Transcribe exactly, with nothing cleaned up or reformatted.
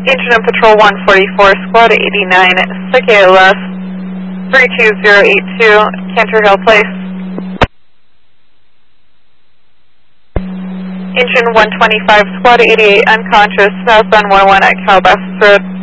Agent of Patrol one forty-four, Squad eighty-nine, S I C A L S, three two zero eight two, Cantor Hill Place. Engine one twenty-five, Squad eighty-eight, unconscious, southbound one oh one at Calabasas Road.